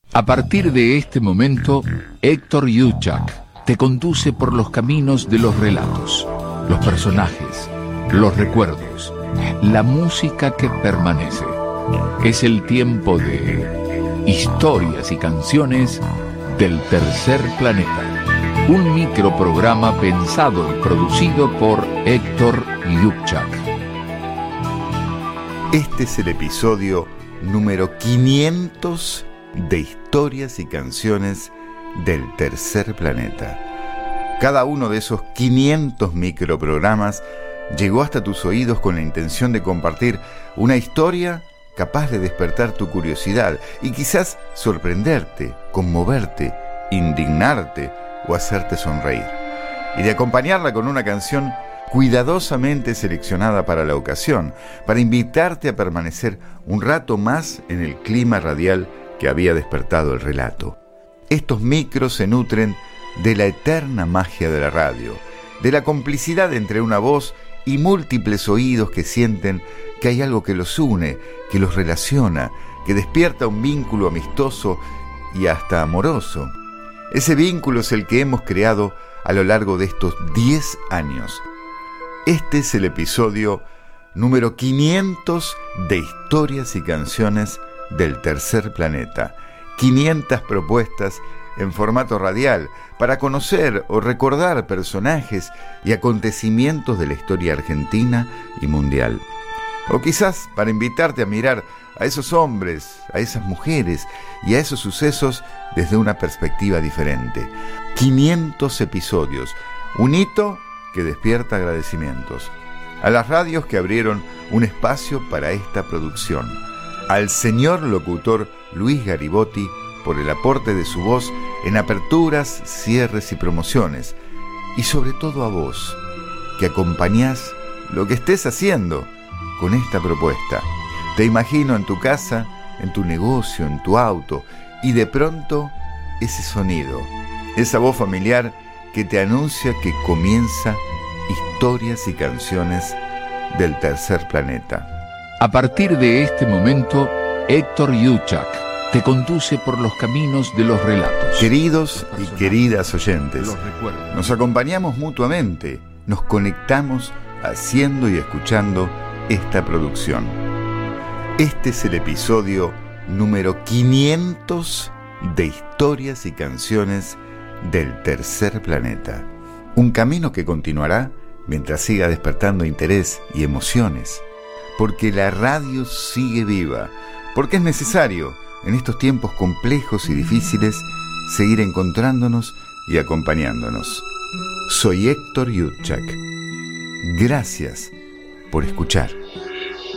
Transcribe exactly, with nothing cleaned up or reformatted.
A partir de este momento, Héctor Yuchak te conduce por los caminos de los relatos, los personajes, los recuerdos, la música que permanece. Es el tiempo de historias y canciones del tercer planeta. Un microprograma pensado y producido por Héctor Yuchak. Este es el episodio número quinientos de Historias y Canciones del Tercer Planeta. Cada uno de esos quinientos microprogramas llegó hasta tus oídos con la intención de compartir una historia capaz de despertar tu curiosidad y quizás sorprenderte, conmoverte, indignarte o hacerte sonreír. Y de acompañarla con una canción cuidadosamente seleccionada para la ocasión, para invitarte a permanecer un rato más en el clima radial que había despertado el relato. Estos micros se nutren de la eterna magia de la radio, de la complicidad entre una voz y múltiples oídos que sienten que hay algo que los une, que los relaciona, que despierta un vínculo amistoso y hasta amoroso. Ese vínculo es el que hemos creado a lo largo de estos diez años. Este es el episodio número quinientos de Historias y Canciones del Tercer Planeta. quinientas propuestas en formato radial para conocer o recordar personajes y acontecimientos de la historia argentina y mundial. O quizás para invitarte a mirar a esos hombres, a esas mujeres y a esos sucesos desde una perspectiva diferente. quinientos episodios, un hito que despierta agradecimientos. A las radios que abrieron un espacio para esta producción. Al señor locutor Luis Garibotti por el aporte de su voz en aperturas, cierres y promociones. Y sobre todo a vos, que acompañás lo que estés haciendo con esta propuesta. Te imagino en tu casa, en tu negocio, en tu auto, y de pronto ese sonido, esa voz familiar que te anuncia que comienza Historias y Canciones del Tercer Planeta. A partir de este momento, Héctor Yuchak te conduce por los caminos de los relatos. Queridos y queridas oyentes, nos acompañamos mutuamente, nos conectamos haciendo y escuchando esta producción. Este es el episodio número quinientos de Historias y Canciones del Tercer Planeta. Un camino que continuará mientras siga despertando interés y emociones. Porque la radio sigue viva, porque es necesario, en estos tiempos complejos y difíciles, seguir encontrándonos y acompañándonos. Soy Héctor Yuchak. Gracias por escuchar.